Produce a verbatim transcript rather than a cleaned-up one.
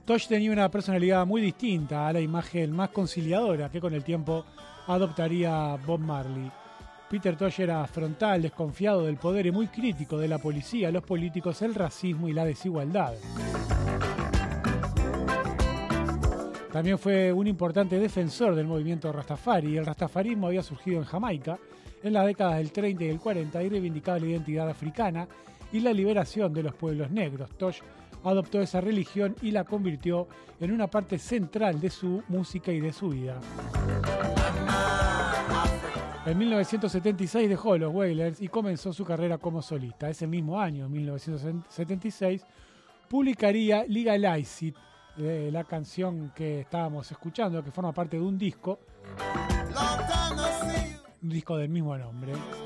Tosh tenía una personalidad muy distinta a la imagen más conciliadora que con el tiempo adoptaría Bob Marley. Peter Tosh era frontal, desconfiado del poder y muy crítico de la policía, los políticos, el racismo y la desigualdad. También fue un importante defensor del movimiento Rastafari. El rastafarismo había surgido en Jamaica en las décadas del treinta y del cuarenta y reivindicaba la identidad africana y la liberación de los pueblos negros. Tosh adoptó esa religión y la convirtió en una parte central de su música y de su vida. En mil novecientos setenta y seis dejó los Wailers y comenzó su carrera como solista. Ese mismo año, en mil novecientos setenta y seis, publicaría Legalize It, eh, la canción que estábamos escuchando, que forma parte de un disco, un disco del mismo nombre.